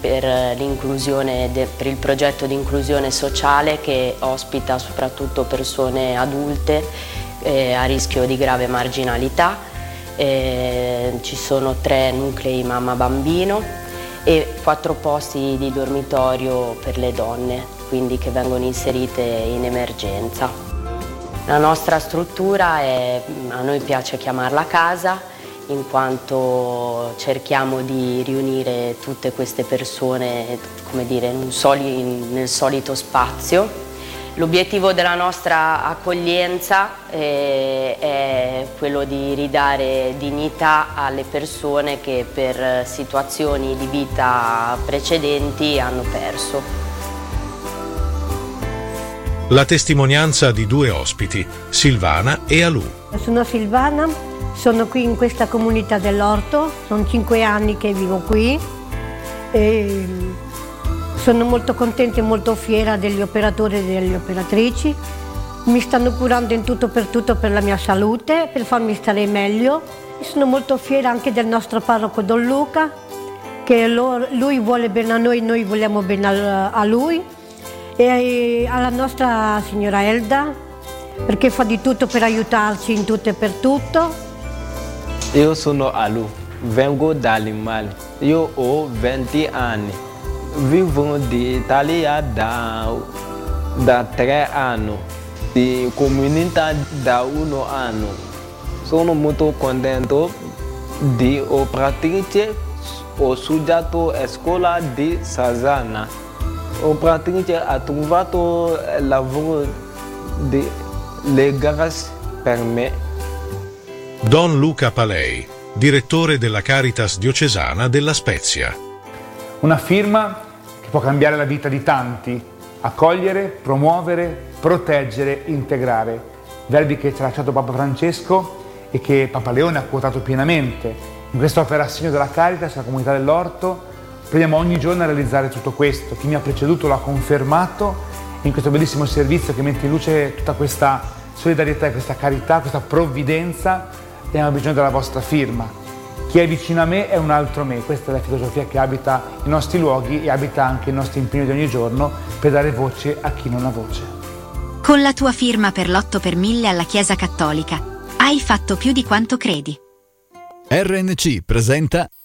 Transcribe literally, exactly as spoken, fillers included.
per l'inclusione, per il progetto di inclusione sociale che ospita soprattutto persone adulte eh, a rischio di grave marginalità. Eh, ci sono tre nuclei mamma-bambino e quattro posti di dormitorio per le donne, quindi che vengono inserite in emergenza. La nostra struttura è, a noi piace chiamarla casa, in quanto cerchiamo di riunire tutte queste persone, come dire, in un soli, in, nel solito spazio. L'obiettivo della nostra accoglienza eh, è quello di ridare dignità alle persone che per situazioni di vita precedenti hanno perso. La testimonianza di due ospiti, Silvana e Alù. Sono Silvana. Sono qui in questa comunità dell'Orto, sono cinque anni che vivo qui e sono molto contenta e molto fiera degli operatori e delle operatrici. Mi stanno curando in tutto per tutto per la mia salute, per farmi stare meglio. Sono molto fiera anche del nostro parroco Don Luca, che lui vuole bene a noi, noi vogliamo bene a lui, e alla nostra signora Elda, perché fa di tutto per aiutarci in tutto e per tutto. Io sono Alù, vengo dall'Mali, io ho venti anni, vivo in Italia da, da tre anni, di comunità da uno anno. Sono molto contento di operatrice, ho studiato a scuola di Sazana. Operatrice ha trovato lavoro di legale per me. Don Luca Palei, direttore della Caritas diocesana della Spezia. Una firma che può cambiare la vita di tanti, accogliere, promuovere, proteggere, integrare. Verbi che ci ha lasciato Papa Francesco e che Papa Leone ha quotato pienamente. In quest'opera assegno della Caritas, la comunità dell'Orto, proviamo ogni giorno a realizzare tutto questo. Chi mi ha preceduto l'ha confermato in questo bellissimo servizio che mette in luce tutta questa solidarietà, questa carità, questa provvidenza. Abbiamo bisogno della vostra firma. Chi è vicino a me è un altro me. Questa è la filosofia che abita i nostri luoghi e abita anche il nostro impegno di ogni giorno per dare voce a chi non ha voce. Con la tua firma per l'otto per mille alla Chiesa Cattolica hai fatto più di quanto credi. R N C presenta